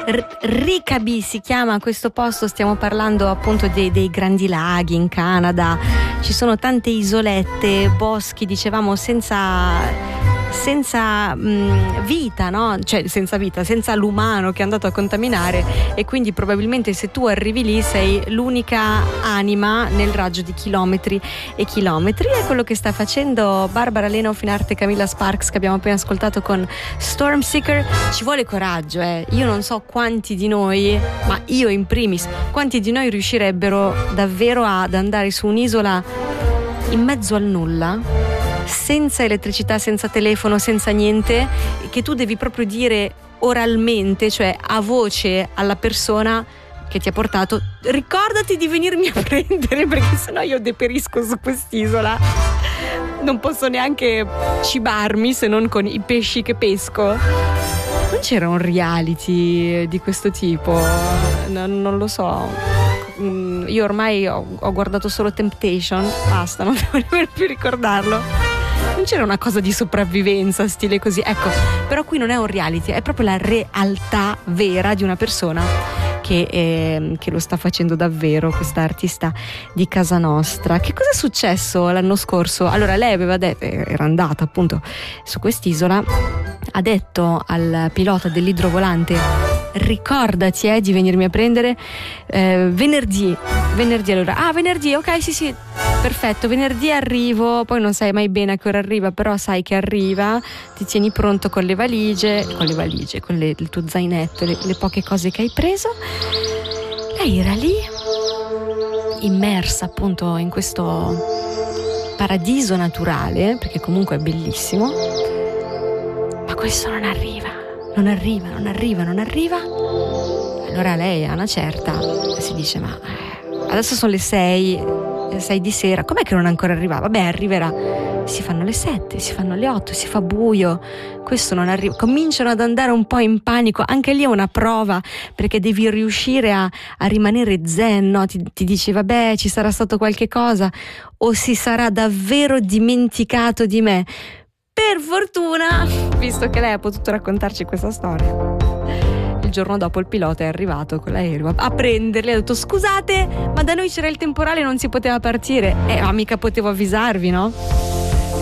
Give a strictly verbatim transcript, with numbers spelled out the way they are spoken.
R- Rickaby si chiama questo posto, stiamo parlando appunto dei, dei grandi laghi in Canada, ci sono tante isolette, boschi, dicevamo senza... senza mh, vita, no? Cioè senza vita, senza l'umano che è andato a contaminare, e quindi probabilmente se tu arrivi lì sei l'unica anima nel raggio di chilometri e chilometri. È quello che sta facendo Barbara Leno, Finarte, Camilla Sparks, che abbiamo appena ascoltato con Stormseeker. Ci vuole coraggio, eh. Io non so quanti di noi, ma io in primis, quanti di noi riuscirebbero davvero ad andare su un'isola in mezzo al nulla, senza elettricità, senza telefono, senza niente, che tu devi proprio dire oralmente, cioè a voce alla persona che ti ha portato: ricordati di venirmi a prendere, perché sennò io deperisco su quest'isola, non posso neanche cibarmi se non con i pesci che pesco. Non c'era un reality di questo tipo? No, non lo so. Io ormai ho, ho guardato solo Temptation, basta, non devo nemmeno più ricordarlo. Non c'era una cosa di sopravvivenza stile così, ecco. Però qui non è un reality, è proprio la realtà vera di una persona che, eh, che lo sta facendo davvero, questa artista di casa nostra. Che cosa è successo l'anno scorso? Allora, lei aveva detto, era andata appunto su quest'isola, ha detto al pilota dell'idrovolante: ricordati eh, di venirmi a prendere eh, venerdì. Venerdì allora. Ah, venerdì, ok, sì, sì, perfetto, venerdì arrivo. Poi non sai mai bene a che ora arriva, però sai che arriva, ti tieni pronto con le valigie, con le valigie, con le, il tuo zainetto, le, le poche cose che hai preso. Lei era lì, immersa appunto in questo paradiso naturale, perché comunque è bellissimo, ma questo non arriva. Non arriva, non arriva, non arriva. Allora lei a una certa si dice: ma eh, adesso sono le sei, sei di sera, com'è che non è ancora arrivato? Vabbè, arriverà. Si fanno le sette, si fanno le otto, si fa buio, questo non arriva. Cominciano ad andare un po' in panico. Anche lì è una prova, perché devi riuscire a, a rimanere zen, no? Ti, ti dici: vabbè, ci sarà stato qualche cosa, o si sarà davvero dimenticato di me. Per fortuna, visto che lei ha potuto raccontarci questa storia, il giorno dopo il pilota è arrivato con l'aereo a prenderli, ha detto: scusate, ma da noi c'era il temporale, non si poteva partire. Eh, ma mica potevo avvisarvi, no?